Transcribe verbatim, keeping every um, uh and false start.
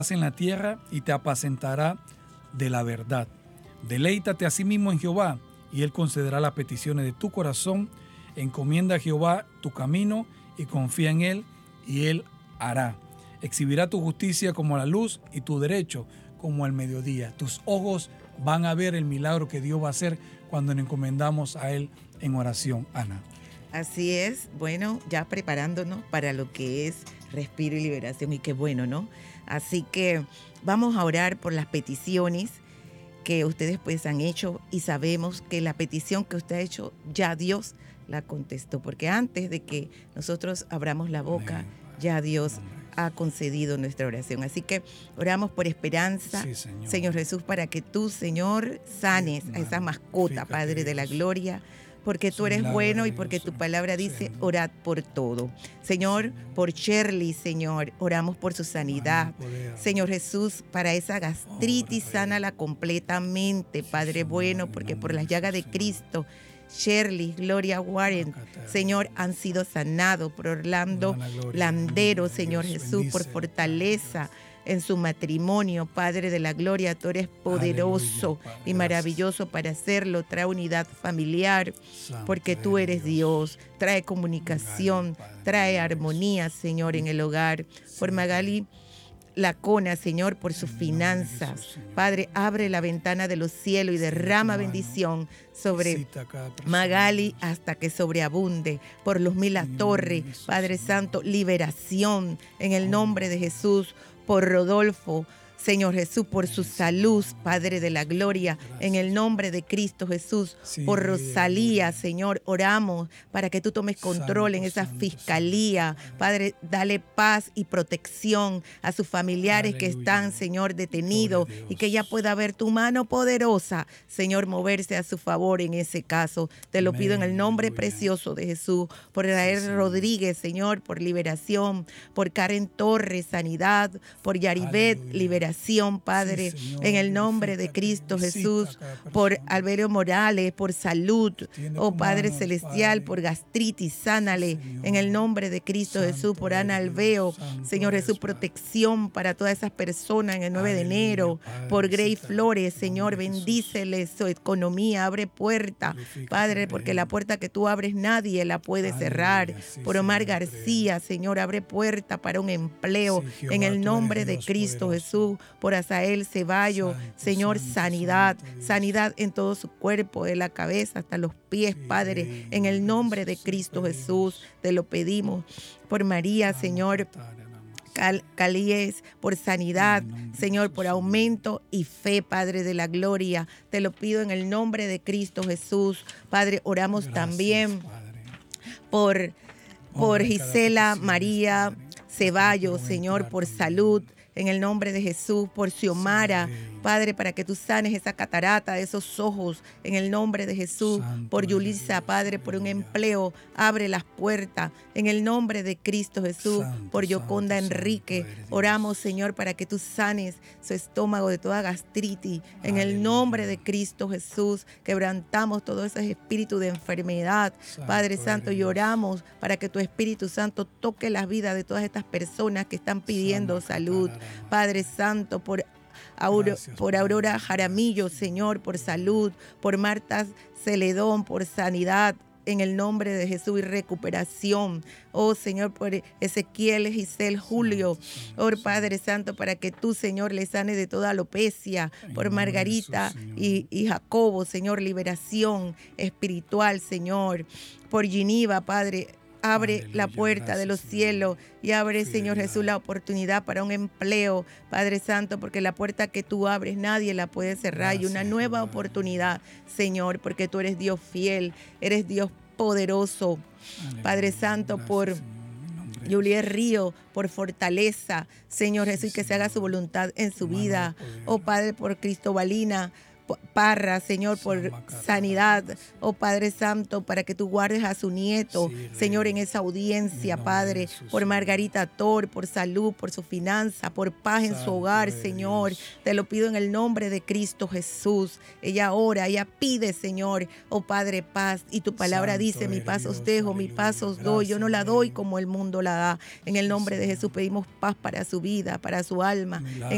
en la tierra y te apacentará de la verdad. Deleítate asimismo en Jehová, y Él concederá las peticiones de tu corazón. Encomienda a Jehová tu camino y confía en Él, y Él hará. Exhibirá tu justicia como la luz y tu derecho como el mediodía. Tus ojos van a ver el milagro que Dios va a hacer cuando nos encomendamos a Él en oración, Ana. Así es, bueno, ya preparándonos para lo que es respiro y liberación, y qué bueno, ¿no? Así que vamos a orar por las peticiones que ustedes pues han hecho, y sabemos que la petición que usted ha hecho, ya Dios la contestó, porque antes de que nosotros abramos la boca, ya Dios ha concedido nuestra oración. Así que oramos por esperanza, sí, Señor. Señor Jesús, para que tú, Señor, sanes a esa mascota, Padre de la gloria, porque tú eres bueno y porque tu palabra dice, orad por todo. Señor, por Shirley, Señor, oramos por su sanidad. Señor Jesús, para esa gastritis, sánala completamente, Padre bueno, porque por las llagas de Cristo, Shirley, Gloria Warren, Señor, han sido sanados. Por Orlando Landero, Señor Jesús, por fortaleza en su matrimonio, Padre de la gloria, tú eres poderoso y maravilloso para hacerlo. Trae unidad familiar, porque tú eres Dios. Trae comunicación, trae armonía, Señor, en el hogar. Por Magali Lacona, Señor, por sus finanzas. Padre, abre la ventana de los cielos y derrama bendición sobre Magali hasta que sobreabunde. Por Luzmila Torre, Padre Santo, liberación en el nombre de Jesús. Por Rodolfo, Señor Jesús, por su salud, Padre de la gloria, en el nombre de Cristo Jesús. Por Rosalía, Señor, oramos para que tú tomes control en esa fiscalía. Padre, dale paz y protección a sus familiares que están, Señor, detenidos, y que ya pueda ver tu mano poderosa, Señor, moverse a su favor en ese caso. Te lo pido en el nombre precioso de Jesús. Por Israel Rodríguez, Señor, por liberación. Por Karen Torres, sanidad. Por Yaribet, liberación. Padre, sí, Señor, en el nombre de Cristo Jesús, por Alberio Morales, por salud, oh Padre manos, celestial, Padre. Por gastritis, sánale, Señor, en el nombre de Cristo Santo Jesús, por Ana Alveo, Señor Jesús, protección para todas esas personas en el nueve de enero, Padre, por Grey Flores, Señor, bendícele su economía, abre puerta, Padre, porque la puerta que tú abres nadie la puede cerrar. Por Omar García, Señor, abre puerta para un empleo, en el nombre de Cristo Jesús. Por Asael Ceballo, Santo, Señor, Santo, sanidad, Santo, sanidad en todo su cuerpo, de la cabeza hasta los pies, sí, Padre, en el nombre de Cristo Jesús, te lo pedimos. Por María, Señor, Cal Calíes, por sanidad, Señor, por aumento y fe, Padre de la gloria, te lo pido en el nombre de Cristo Jesús. Padre, oramos Gracias, también Padre. por, por Gisela María Ceballos, Señor, por salud, en el nombre de Jesús, por Xiomara, Padre, para que tú sanes esa catarata de esos ojos, en el nombre de Jesús. Santo por Yulisa, Padre, por un empleo, abre las puertas, en el nombre de Cristo Jesús. Santo, por Yoconda Santo, Enrique, Santo, oramos, Señor, para que tú sanes su estómago de toda gastritis, en Aleluya. El nombre de Cristo Jesús. Quebrantamos todos esos espíritus de enfermedad, Santo, Padre Santo, y oramos para que tu Espíritu Santo toque las vidas de todas estas personas que están pidiendo Santo, salud, Padre Santo, por Auro, Gracias, por Aurora Jaramillo, Señor, por salud, por Marta Celedón, por sanidad, en el nombre de Jesús, y recuperación. Oh, Señor, por Ezequiel, Giselle, Julio, oh, Padre Santo, para que tú, Señor, le sanes de toda alopecia. Por Margarita y, y Jacobo, Señor, liberación espiritual, Señor. Por Giniva, Padre, abre Aleluya, la puerta gracias, de los cielos, y abre, Fidelidad. Señor Jesús, la oportunidad para un empleo, Padre Santo, porque la puerta que tú abres nadie la puede cerrar. Gracias, y una nueva Padre. Oportunidad, Señor, porque tú eres Dios fiel, eres Dios poderoso. Aleluya, Padre Santo, gracias, por Juliet Río, por fortaleza, Señor Jesús, sí, que se haga su voluntad en su vida. Oh Padre, por Cristobalina Parra, Señor, por sanidad, oh Padre Santo, para que tú guardes a su nieto, sí, Señor, en esa audiencia, en Padre, Jesús, por Margarita Tor, por salud, por su finanza, por paz en su hogar, Señor, Dios. Te lo pido en el nombre de Cristo Jesús. Ella ora, ella pide, Señor, oh Padre, paz, y tu palabra Santo dice, mi paz os dejo, mi paz os doy, yo no la doy como el mundo la da. En el nombre de Jesús pedimos paz para su vida, para su alma.